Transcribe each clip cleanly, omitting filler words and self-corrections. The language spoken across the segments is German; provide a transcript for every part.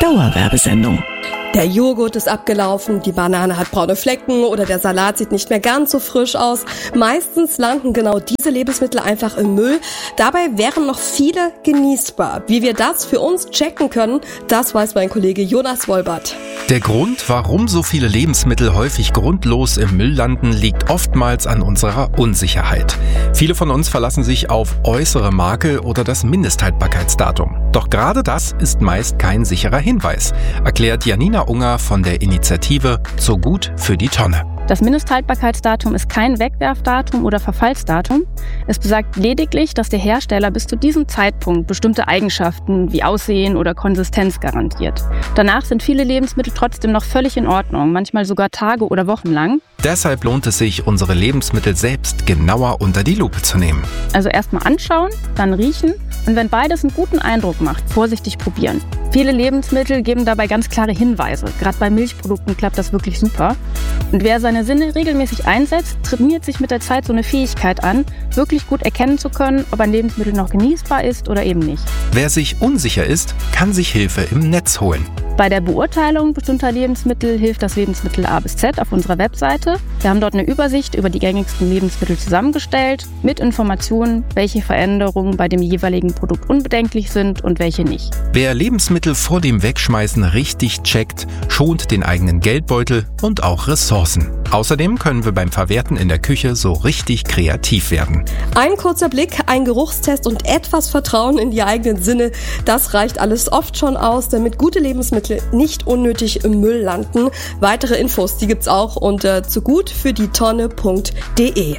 Dauerwerbesendung. Der Joghurt ist abgelaufen, die Banane hat braune Flecken oder der Salat sieht nicht mehr ganz so frisch aus. Meistens landen genau diese Lebensmittel einfach im Müll. Dabei wären noch viele genießbar. Wie wir das für uns checken können, das weiß mein Kollege Jonas Wolbert. Der Grund, warum so viele Lebensmittel häufig grundlos im Müll landen, liegt oftmals an unserer Unsicherheit. Viele von uns verlassen sich auf äußere Makel oder das Mindesthaltbarkeitsdatum. Doch gerade das ist meist kein sicherer Hinweis, erklärt Janina Unger von der Initiative So gut für die Tonne. Das Mindesthaltbarkeitsdatum ist kein Wegwerfdatum oder Verfallsdatum. Es besagt lediglich, dass der Hersteller bis zu diesem Zeitpunkt bestimmte Eigenschaften wie Aussehen oder Konsistenz garantiert. Danach sind viele Lebensmittel trotzdem noch völlig in Ordnung, manchmal sogar Tage oder Wochen lang. Deshalb lohnt es sich, unsere Lebensmittel selbst genauer unter die Lupe zu nehmen. Also erstmal anschauen, dann riechen und wenn beides einen guten Eindruck macht, vorsichtig probieren. Viele Lebensmittel geben dabei ganz klare Hinweise. Gerade bei Milchprodukten klappt das wirklich super. Und wer seine Sinne regelmäßig einsetzt, trainiert sich mit der Zeit so eine Fähigkeit an, wirklich gut erkennen zu können, ob ein Lebensmittel noch genießbar ist oder eben nicht. Wer sich unsicher ist, kann sich Hilfe im Netz holen. Bei der Beurteilung bestimmter Lebensmittel hilft das Lebensmittel A bis Z auf unserer Webseite. Wir haben dort eine Übersicht über die gängigsten Lebensmittel zusammengestellt, mit Informationen, welche Veränderungen bei dem jeweiligen Produkt unbedenklich sind und welche nicht. Wer Lebensmittel vor dem Wegschmeißen richtig checkt, schont den eigenen Geldbeutel und auch Ressourcen. Außerdem können wir beim Verwerten in der Küche so richtig kreativ werden. Ein kurzer Blick, ein Geruchstest und etwas Vertrauen in die eigenen Sinne, das reicht alles oft schon aus, damit gute Lebensmittel nicht unnötig im Müll landen. Weitere Infos, die gibt's auch unter zugutfürdietonne.de.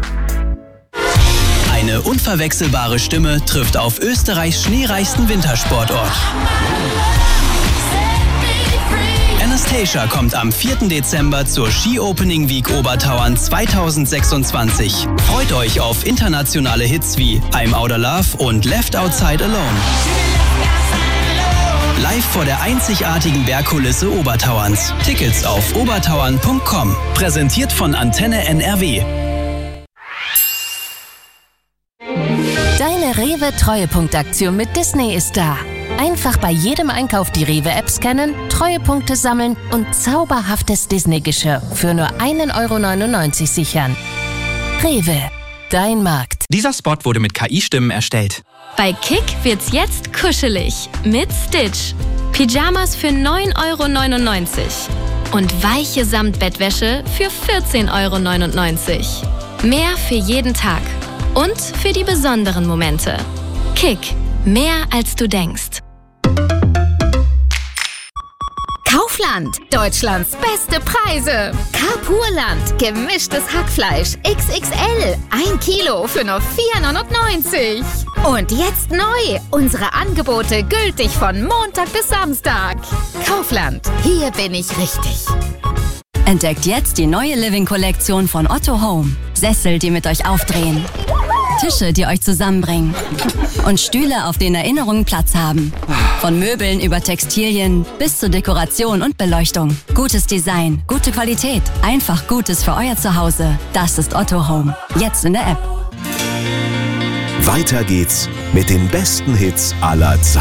Eine unverwechselbare Stimme trifft auf Österreichs schneereichsten Wintersportort. Anastasia kommt am 4. Dezember zur Ski Opening Week Obertauern 2026. Freut euch auf internationale Hits wie I'm Outta Love und Left Outside Alone. Live vor der einzigartigen Bergkulisse Obertauerns. Tickets auf obertauern.com. Präsentiert von Antenne NRW. Deine Rewe-Treuepunktaktion mit Disney ist da. Einfach bei jedem Einkauf die Rewe-App scannen, Treuepunkte sammeln und zauberhaftes Disney-Geschirr für nur 1,99 € sichern. Rewe, dein Markt. Dieser Spot wurde mit KI-Stimmen erstellt. Bei Kick wird's jetzt kuschelig mit Stitch. Pyjamas für 9,99 € und weiche Samtbettwäsche für 14,99 €. Mehr für jeden Tag und für die besonderen Momente. Kick, mehr als du denkst. Kaufland, Deutschlands beste Preise. Carrefourland, gemischtes Hackfleisch XXL, 1 Kilo für nur 4,99 €. Und jetzt neu, unsere Angebote gültig von Montag bis Samstag. Kaufland, hier bin ich richtig. Entdeckt jetzt die neue Living-Kollektion von Otto Home. Sessel, die mit euch aufdrehen. Tische, die euch zusammenbringen. Und Stühle, auf denen Erinnerungen Platz haben. Von Möbeln über Textilien bis zur Dekoration und Beleuchtung. Gutes Design, gute Qualität, einfach Gutes für euer Zuhause. Das ist Otto Home. Jetzt in der App. Weiter geht's mit den besten Hits aller Zeiten.